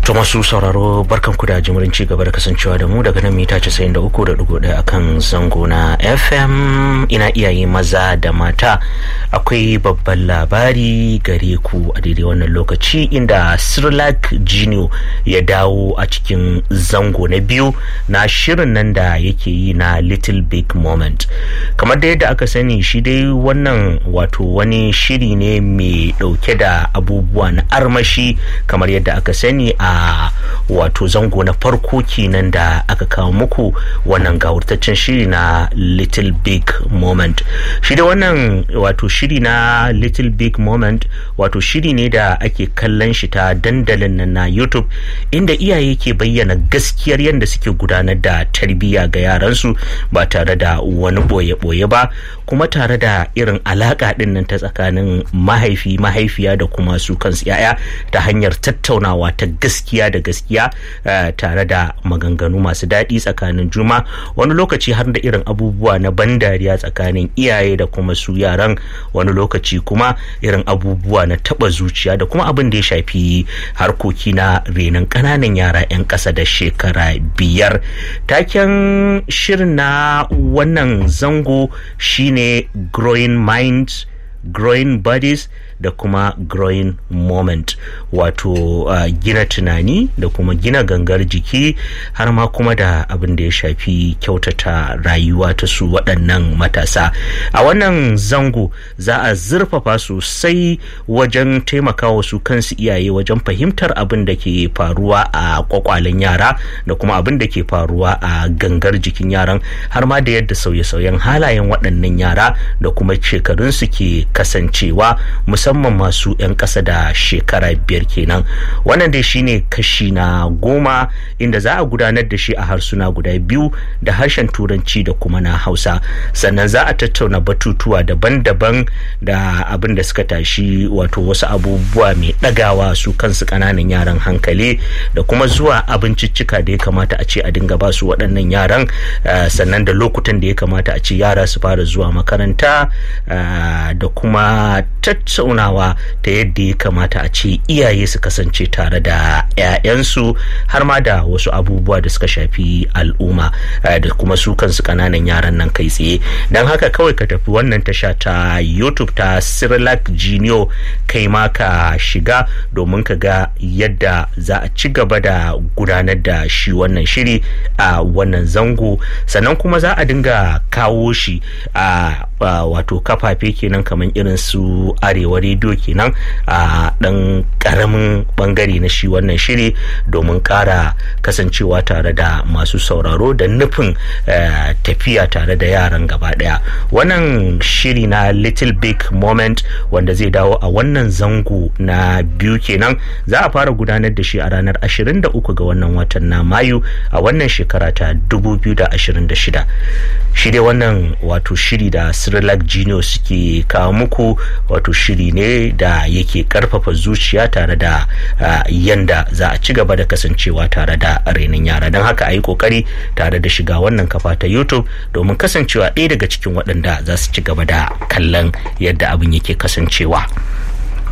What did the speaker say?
To masu sauraro barkanku da jimirin ci gaba da kasancewa da mu daga nan mita 93.1 akan zango na FM. Ina iyaye maza da mata, akwai babban labari gare ku a daidai wannan lokaci inda Sirlak Junior ya dawo a cikin zango na biyu na shirin nan da yake yi na Little Big Moment. Kamar da yadda aka sani, shi dai wannan wato wani shiri ne mai dauke da abubuwa na armashi kamar yadda aka sani a wato zango na farko kenan da aka kawo muku wannan gawurtaccen shiri na Little Big Moment. Shi da wannan wato shiri na Little Big Moment wato shiri ne da ake kallon shi ta dandalin nan na YouTube, inda iyaye ke bayyana gaskiyar yadda suke gudanar da tarbiyya ga yaransu ba tare da wani boye-boye ba, kuma tare da irin alaka din nan ta tsakanin mahaifiya da kuma su kansu yaya ta hanyar tattaunawa ta gaskiya da gaskiya tare da maganganu masu daɗi tsakanin juna, wani lokaci har da irin abubuwa na ban dariya tsakanin iyaye da kuma su yaran, wani lokaci kuma irin abubuwa na taɓa zuciya da kuma abin da ya shafi harkoki na renon ƙananan yara 'yan ƙasa da shekara 5. Taken shirin na wannan zango shine Growing Minds, Growing Bodies da kuma Growing Moment, wato gina tunani da kuma gina gangar jiki, har ma kuma da abin da ya shafi kyautata rayuwa ta su waɗannan matasa. A wannan zango za a zurfafa sosai wajen taimakawa su kansu iyaye wajen fahimtar abin da ke faruwa a kwakwalen yara da kuma abin da ke faruwa a gangar jikin yaran, har ma da yadda sauye-sauyen halayen waɗannan yara da kuma shekarunsu ke kasancewa, musamman masu 'yan ƙasa da shekara 5 kenan. Wannan dai shine kashi na 10 inda za a gudanar da shi a harsuna guda biyu, da harshen Turanci da kuma na Hausa. Sannan za a tattauna batutuwa daban-daban da abin da suka tashi wato wasu abubuwa mai ɗagawa su kansu ƙananan yaran hankali, da kuma zuwa abinciccika da ya kamata a ce a dinga ba su waɗannan yaran, sannan da lokutan da ya kamata a ce yara su fara zuwa makaranta, da kuma tattaunawa ta yadda ya kamata a ce iyaye su kasance tare da 'ya'yansu, har ma da wasu abubuwa da suka shafi al'umma da kuma su kansu kananan yaran nan kai tsaye. Don haka kawai ka tafi wannan tasha ta YouTube ta Sirlak Junior, kai ma ka shiga domin ka ga yadda za a ci gaba da gudanar da shi wannan shiri a wannan zango. Sannan kuma za a dinga kawo shi a wato kafafe kenan kamar irin su Arewa Radio kenan a dan karamin bangare na shi wannan shiri, domin kara kasancewa tare da masu sauraro da nufin tafiya tare da yaran gaba daya. Wannan shiri na Little Big Moment wanda zai dawo a wannan zango na biyu kenan, za a fara gudanar da shi a ranar 23 ga wannan watan na Mayu a wannan shekara ta 2026. Shi dai wannan wato shiri da Sirlak Junior suke kawo muku wato shiri ne da yake karfafa zuciya tare da yanda za a ci gaba da kasancewa tare da renon yara. Don haka a yi kokari tare da shiga wannan kafa ta YouTube domin kasancewa ɗaya daga cikin waɗanda za su ci gaba da kallon yadda abin yake kasancewa.